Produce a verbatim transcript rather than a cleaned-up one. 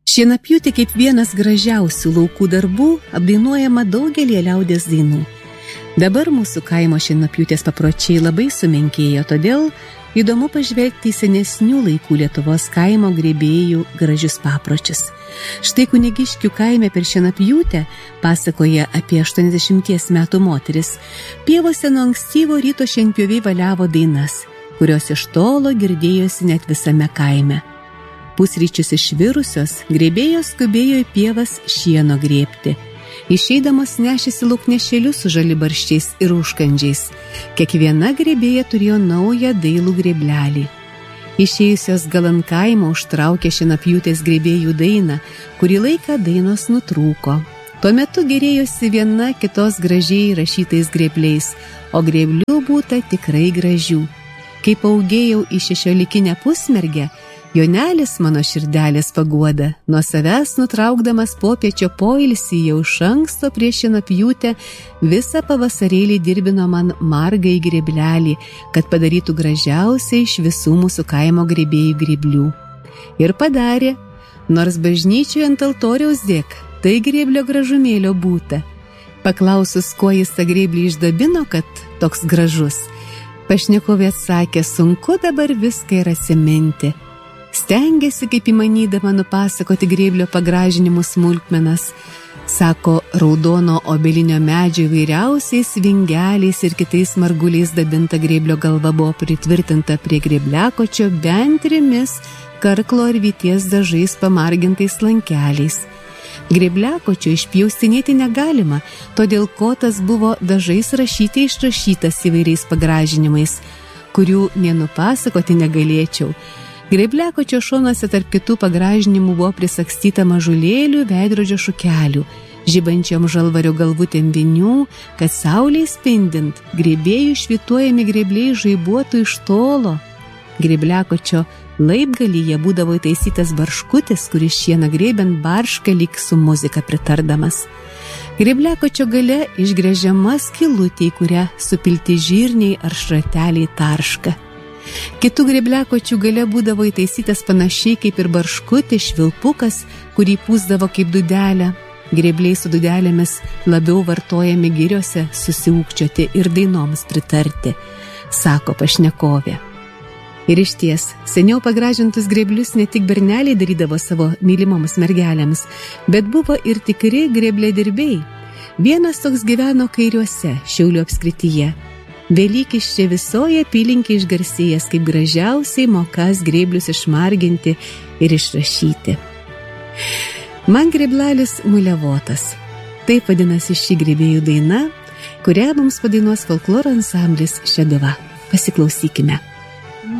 Šienapjūtė kaip vienas gražiausių laukų darbų apdainuojama daugelį liaudies dainų. Dabar mūsų kaimo šienapjūtės papročiai labai sumenkėjo, todėl įdomu pažvelgti į senesnių laikų Lietuvos kaimo grėbėjų gražius papročius. Štai Kunigiškių kaime per šienapjūtę pasakoja apie aštuoniasdešimties metų moteris. Pievose nuo ankstyvo ryto šienpjoviai valiavo dainas, kurios iš tolo girdėjosi net visame kaime. Pusryčius išvirusios, grėbėjos skubėjo į pievas šieno grėbti. Išeidamos nešėsi lauknešėlius su žalibarščiais ir užkandžiais. Kiekviena grėbėja turėjo naują dailų grėblelį. Išėjusios gal ant kaimo užtraukė šienapjūtės grėbėjų dainą, kurį laiką dainos nutrūko. Tuo metu gerėjosi viena kitos gražiai rašytais grėbliais, o grėblių būta tikrai gražių. Kai paugėjau į šešiolikinę pusmergę, Jonelis mano širdelės paguoda, nuo savęs nutraukdamas popiečio poilsį jau iš anksto prieš šienapjūtę visą pavasarėlį dirbino man margai grėblelį, kad padarytų gražiausiai iš visų mūsų kaimo grėbėjų grėblių. Ir padarė, nors bažnyčioje ant altoriaus dėk, tai grėblio gražumėlio būta. Paklausus, kuo jis tą grėblį išdabino, kad toks gražus, pašnekovė atsakė, sunku dabar viską ir atsiminti. Stengėsi, kaip įmanydama, nupasakoti grėblio pagražinimų smulkmenas. Sako, raudono obelinio medžio įvairiausiais vingeliais ir kitais marguliais dabinta grėblio galva buvo pritvirtinta prie grėbliakočio bent trimis karklo ar vyties dažais pamargintais lankeliais. Grėbliakočio išpjaustinėti negalima, todėl kotas buvo dažais rašyti išrašytas įvairiais pagražinimais, kurių nenupasakoti negalėčiau. Grėbliakočio šonuose tarp kitų pagražinimų buvo prisagstyta mažulėlių veidrodžio šukelių, žibančiom žalvario galvutėm vinių, kad saulei spindint, grėbėjų švytuojami grėbliai žaibuotų iš tolo. Grėbliakočio laipgalyje būdavo įtaisytas barškutis, kuris šieną grėbiant barška lyg su muzika pritardamas. Grėbliakočio gale išgręžiama skylutė, į kurią supilti žirniai ar šrateliai tarška. Kitų grėbliakočių gale būdavo įtaisytas panašiai kaip ir barškutė švilpukas, kurį pūsdavo kaip dudelę. Grėbliai su dudelėmis labiau vartojami giriose susiūkčioti ir dainoms pritarti, sako pašnekovė. Ir išties, seniau pagražintus grėblius ne tik berneliai darydavo savo mylimoms mergelėms, bet buvo ir tikri grėblėdirbiai. Vienas toks gyveno Kairiuose, Šiaulių apskrityje. Velykis čia visoje apylinkėje išgarsėjęs kaip gražiausiai mokas grėblius išmarginti ir išrašyti. Man grėblelis muliavotas. Taip vadinasi ši grėbėjų daina, kurią mums padainuos folkloro ansamblis Šeduva. Pasiklausykime.